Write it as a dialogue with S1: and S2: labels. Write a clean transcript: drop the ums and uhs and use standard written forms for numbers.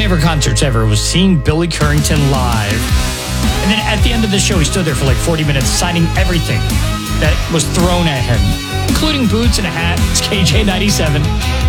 S1: favorite concerts ever was seeing Billy Currington live. And then at the end of the show, he stood there for like 40 minutes signing everything that was thrown at him, including boots and a hat. It's KJ97.